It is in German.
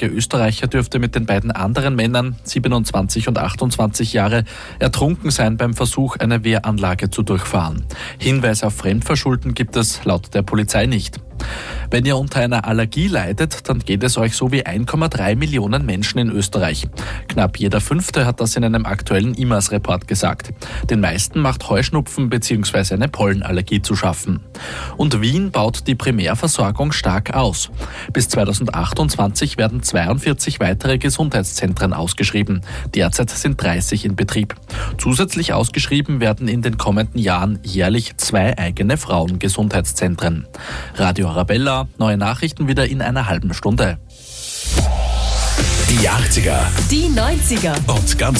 17-jährige Österreicher dürfte mit den beiden anderen Männern, 27 und 28 Jahre, ertrunken sein beim Versuch, eine Wehranlage zu durchfahren. Hinweise auf Fremdverschulden gibt es laut der Polizei nicht. Wenn ihr unter einer Allergie leidet, dann geht es euch so wie 1,3 Millionen Menschen in Österreich. Knapp jeder Fünfte hat das in einem aktuellen IMAS-Report gesagt. Den meisten macht Heuschnupfen bzw. eine Pollenallergie zu schaffen. Und Wien baut die Primärversorgung stark aus. Bis 2028 werden 42 weitere Gesundheitszentren ausgeschrieben. Derzeit sind 30 in Betrieb. Zusätzlich ausgeschrieben werden in den kommenden Jahren jährlich 2 eigene Frauengesundheitszentren. Radio Arabella, neue Nachrichten wieder in einer halben Stunde. Die 80er. Die 90er. Und ganz